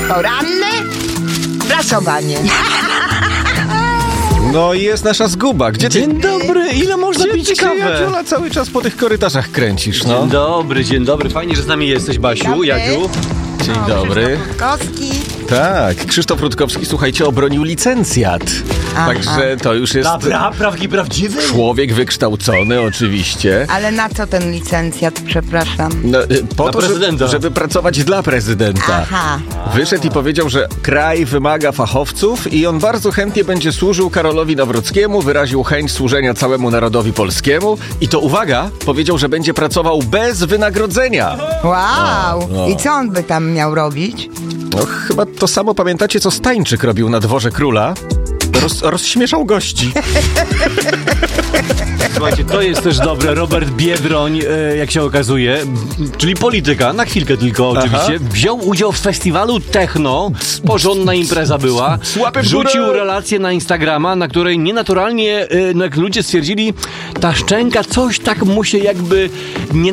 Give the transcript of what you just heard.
Poranne prasowanie. No i jest nasza zguba. Gdzie ty? Dzień dobry, ile można Gdzie pić ty się, kawę? Jadziola, cały czas po tych korytarzach kręcisz, no? Dzień dobry. Fajnie, że z nami jesteś, Basiu, Dobry. Jadziu. Dzień dobry. Kostki. Tak, Krzysztof Rutkowski, słuchajcie, obronił licencjat. Aha. Także to już jest Prawdziwy? człowiek wykształcony, oczywiście. Ale na co ten licencjat, przepraszam? No, po Dla to, prezydenta. żeby pracować dla prezydenta. Aha. Wyszedł i powiedział, że kraj wymaga fachowców i on bardzo chętnie będzie służył Karolowi Nawrockiemu, wyraził chęć służenia całemu narodowi polskiemu i to, uwaga, powiedział, że będzie pracował bez wynagrodzenia. Wow. No. I co on by tam miał robić? No, chyba to samo pamiętacie, co Stańczyk robił na dworze króla? Rozśmieszał gości. Słuchajcie, to jest też dobre. Robert Biedroń, jak się okazuje, czyli polityka, na chwilkę tylko oczywiście, wziął udział w festiwalu techno. Porządna impreza była. Łapy w górę. Wrzucił relację na Instagrama, na której nienaturalnie jak ludzie stwierdzili, ta szczęka coś tak mu się jakby nie